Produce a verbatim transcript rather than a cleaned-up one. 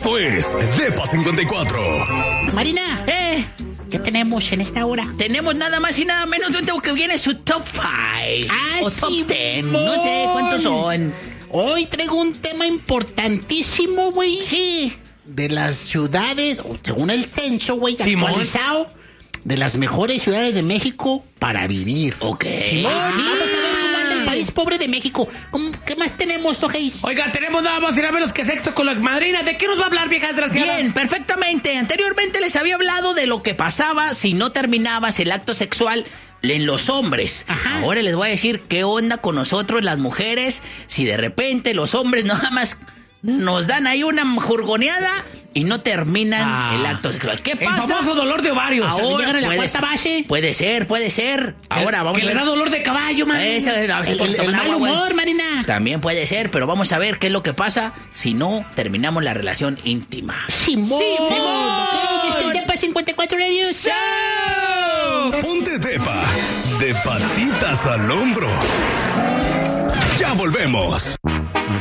Esto es Depa cincuenta y cuatro. Marina, ¿Eh? ¿qué tenemos en esta hora? Tenemos nada más y nada menos de un que viene su top cinco. Ah, o sí, top diez. mon. No sé cuántos son. Hoy traigo un tema importantísimo, güey. Sí. De las ciudades, o según el censo, güey, Simón. actualizado, de las mejores ciudades de México para vivir. Ok. Simón, Sí. vamos a ver cómo anda el país pobre de México. ¿Cómo- ¿Qué más tenemos, Ojeis? Oiga, tenemos nada más y nada menos que sexo con la madrina. ¿De qué nos va a hablar, vieja desgraciada? Bien, perfectamente. Anteriormente les había hablado de lo que pasaba si no terminabas el acto sexual en los hombres. Ajá. Ahora les voy a decir qué onda con nosotros las mujeres si de repente los hombres nada más nos dan ahí una jurgoneada y no terminan Ah. el acto sexual. ¿Qué El pasa? famoso dolor de ovarios. Ahora llegan a la puede cuarta ser- base. Puede ser, puede ser. Ahora vamos que a le ver. da dolor de caballo, man. Esa, a ver si El, por el- el tomar mal agua, güey. humor, Marina. También puede ser, pero vamos a ver qué es lo que pasa si no terminamos la relación íntima. Simón. Simón. Ok, esto es Depa cincuenta y cuatro Radio. Ponte Depa, de patitas al hombro. Ya volvemos.